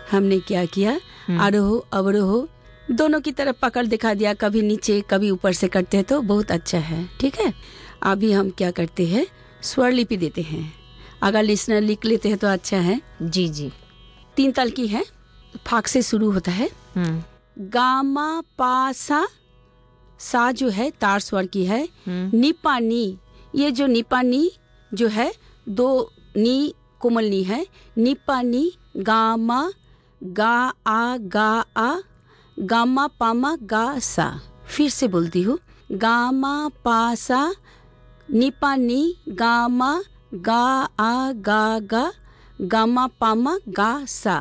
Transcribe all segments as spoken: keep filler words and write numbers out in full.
हमने क्या किया, आरोह अवरोह दोनों की तरफ पकड़ दिखा दिया, कभी नीचे कभी ऊपर से करते हैं तो बहुत अच्छा है। ठीक है, अभी हम क्या करते हैं, स्वर लिपि देते हैं। अगर लिसनर लिख लेते हैं तो अच्छा है। जी जी। तीन ताल की है, फाक से शुरू होता है। गामा पा सा, सा जो है तार स्वर की है। निपा नी, ये जो निपा नी जो है दो नी कोमल नी है। निपा नी गामा गा आ गा आ, गामा पामा गा सा। फिर से बोलती हूँ, गामा पा सा निपा नी गामा गा आ गा गा, गामा पामा गा सा।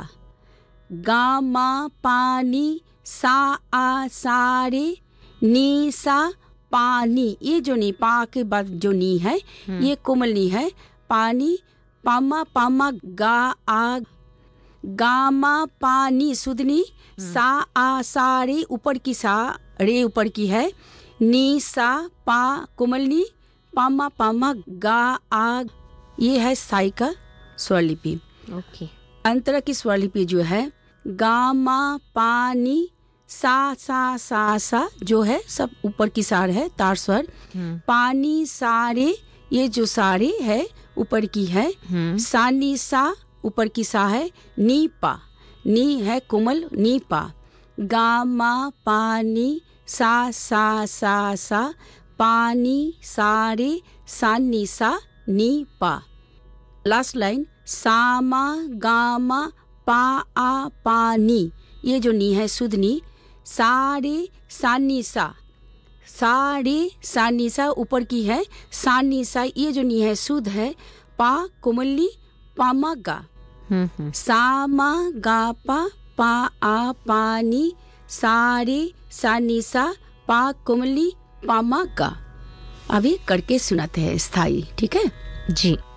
गामा पानी सा आ सारे, नी सा पानी, ये जो नी पा के बाद जो नी है ये कोमल नी है। पानी पामा पामा गा आ, गामा पानी सुधनी, सा आ सारे ऊपर की सा, रे ऊपर की है। नी सा पा कोमल नी, पामा पामा गा आ, ये है साई का स्वर लिपि। ओके। अंतरा की स्वर लिपि जो है गामा पानी सा सा सा सा जो है सब ऊपर की सार है, तार स्वर। पानी सारे, ये जो सारे है ऊपर की है। सानी सा ऊपर की सा है। नी पा, नी है कोमल, नी पा। गामा पानी सा सा सा सा, पानी सारे, सानी सा नी पा। लास्ट लाइन, सामा गामा पा आ पानी, ये जो नी है शुद्ध नी। सारे सानी सा, सारे सानी सा ऊपर की है। सानी सा, ये जो नी है शुद्ध है। पा कोमली पामा गा, सामा गा पा, पा आ पानी, सारे सानी सा, पा कोमली पामा गा। अभी करके सुनाते हैं स्थाई। ठीक है जी।